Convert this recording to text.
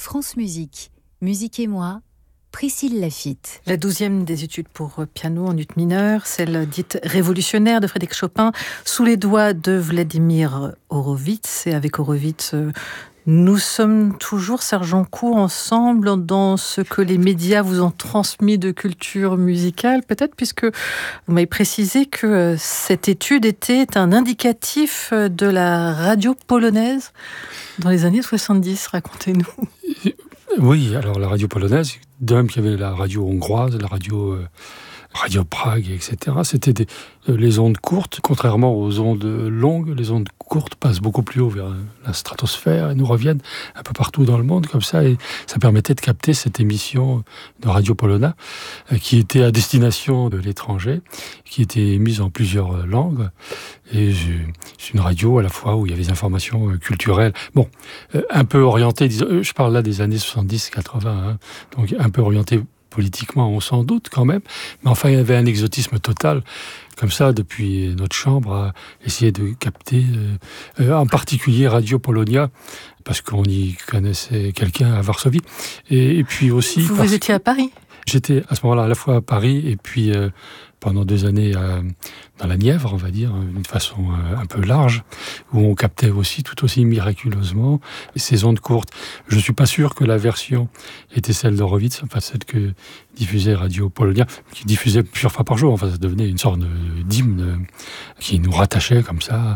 France Musique, Musique et moi, Priscille Laffitte. La 12e des études pour piano en ut mineur, celle dite révolutionnaire de Frédéric Chopin, sous les doigts de Vladimir Horowitz. Et avec Horowitz, nous sommes toujours, Serge Joncour, ensemble dans ce que les médias vous ont transmis de culture musicale, peut-être, puisque vous m'avez précisé que cette étude était un indicatif de la radio polonaise dans les années 70. Racontez-nous. Oui, alors la radio polonaise, de même qu'il y avait la radio hongroise, la radio Prague, etc. C'était les ondes courtes, contrairement aux ondes longues. Les ondes courtes passent beaucoup plus haut vers la stratosphère et nous reviennent un peu partout dans le monde comme ça. Et ça permettait de capter cette émission de Radio Polona qui était à destination de l'étranger, qui était émise en plusieurs langues. Et c'est une radio à la fois où il y avait des informations culturelles. Bon, un peu orientées, je parle là des années 70-80, hein, donc un peu orientées politiquement, on s'en doute quand même, mais enfin il y avait un exotisme total, comme ça, depuis notre chambre, à essayer de capter, en particulier Radio Polonia, parce qu'on y connaissait quelqu'un à Varsovie, et puis aussi... Vous étiez à Paris ? J'étais à ce moment-là à la fois à Paris, et puis pendant 2 années dans la Nièvre, on va dire, d'une façon un peu large, où on captait aussi, tout aussi miraculeusement, ces ondes courtes. Je ne suis pas sûr que la version était celle d'Horowitz, enfin celle que diffusait Radio Polonia, qui diffusait plusieurs fois par jour. Enfin, ça devenait une sorte d'hymne qui nous rattachait comme ça